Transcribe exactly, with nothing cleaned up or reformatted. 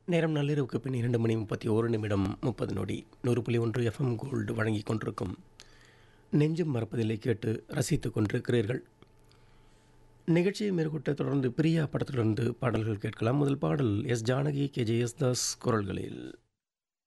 நேரம் நள்ளிரவுக்கு பின் இரண்டு மணி முப்பத்தி ஒரு நிமிடம் முப்பது நொடி. நூறு புள்ளி ஒன்று எஃப்எம் கோல்டு வழங்கிக் கொண்டிருக்கும் நெஞ்சும் மறப்பதில்லை கேட்டு ரசித்துக் கொண்டிருக்கிறீர்கள். நிகழ்ச்சியை மேற்கொட்ட தொடர்ந்து பிரியா படத்திலிருந்து பாடல்கள் கேட்கலாம். முதல் பாடல் S Janaki, K J S Das குரல்களில்.